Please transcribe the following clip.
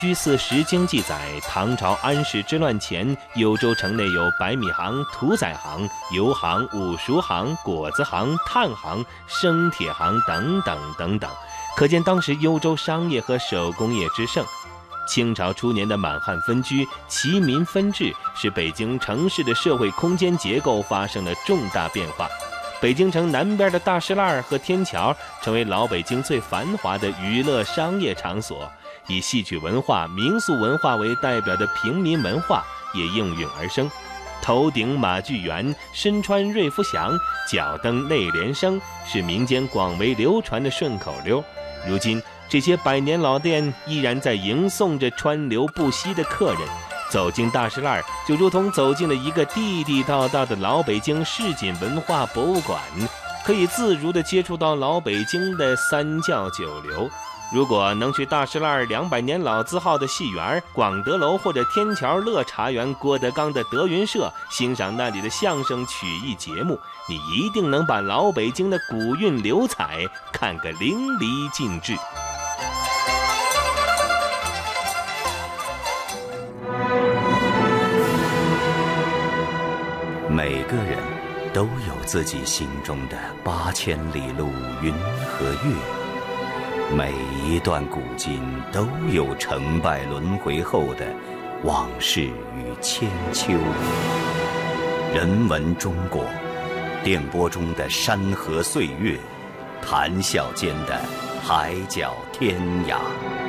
居寺石经记载，唐朝安史之乱前，幽州城内有白米行、屠宰行、油行、五熟行、果子行、炭行、生铁行等等等等，可见当时幽州商业和手工业之盛。清朝初年的满汉分居、齐民分治，使北京城市的社会空间结构发生了重大变化。北京城南边的大石栏和天桥成为老北京最繁华的娱乐商业场所，以戏曲文化、民俗文化为代表的平民文化也应运而生。头顶马具圆，身穿瑞福祥，脚蹬内联升，是民间广为流传的顺口溜。如今这些百年老店依然在迎送着川流不息的客人，走进大石栏就如同走进了一个地地道道的老北京市井文化博物馆，可以自如地接触到老北京的三教九流。如果能去大石栏200年老字号的戏园、广德楼或者天桥乐茶园郭德纲的德云社欣赏那里的相声曲艺节目，你一定能把老北京的古韵流彩看个淋漓尽致。 每个人都有自己心中的8000里路云和月，每一段古今都有成败轮回后的往事与千秋。人文中国，电波中的山河岁月，谈笑间的海角天涯。